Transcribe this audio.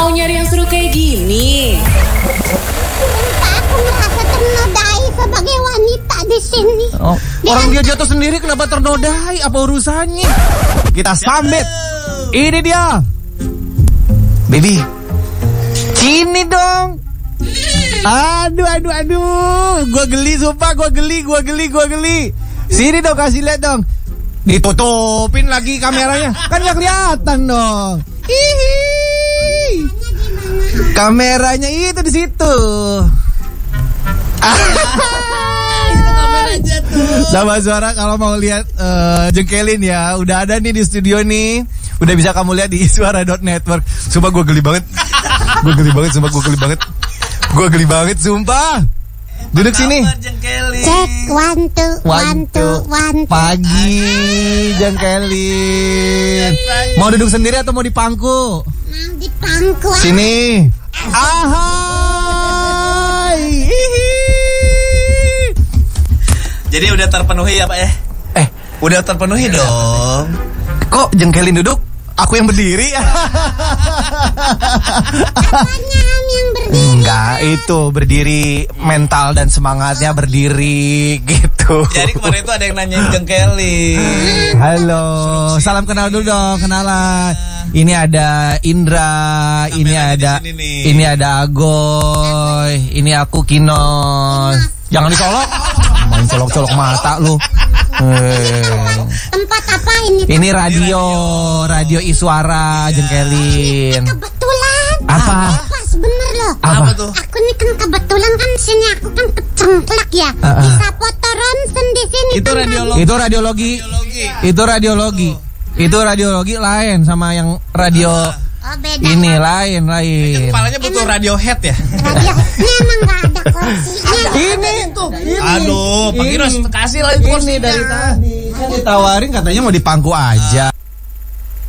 Mau nyari yang seru kayak gini? Aku merasa ternodai sebagai wanita di sini. Oh, orang dia jatuh sendiri kenapa ternodai? Apa urusannya? Kita sambit. Ini dia. Baby. Sini dong. Aduh. Gua geli sumpah, gua geli. Sini dong, kasih lihat dong. Ditutupin lagi kameranya. Kan gak kelihatan dong. Hihi. Kameranya itu di situ. Itu kameranya tuh. Sama Suara kalau mau lihat jengkelin ya, udah ada nih di studio nih. Udah bisa kamu lihat di Iswara.network. Sumpah gue geli banget. Gue geli banget, sumpah. Duduk sini. Cek, one, two. Pagi, jengkelin. Mau duduk sendiri atau mau di pangku? Mau di pangku. Sini. Ahai. Jadi udah terpenuhi ya Pak ya? Udah terpenuhi dong. Kok jengkelin duduk? Aku yang berdiri. Apanya yang berdiri? Enggak, itu berdiri mental dan semangatnya berdiri gitu. Jadi kemarin itu ada yang nanyain jengkelin. Halo, salam kenal dulu dong, kenalan. Ini ada Indra, ini ada Agoy, ini aku Kino. Jangan dicolok, main colok-colok mata lu. Tempat apa ini? Ini radio Iswara, jengkelin. Kebetulan. Apa? Pas bener loh. Apa tuh? Aku nih kan kebetulan kan sini aku kan kecengklak ya. Bisa foto ronsen di sini. Itu kan, radiologi. Itu radiologi lain sama yang radio. Oh beda. Ini lain. Kepalanya butuh Radiohead ya? Radionya emang gak ada kursinya. Ini tuh. Aduh, Pak Giros kasih lah itu Ini dari tadi kan ditawarin katanya mau di pangku aja.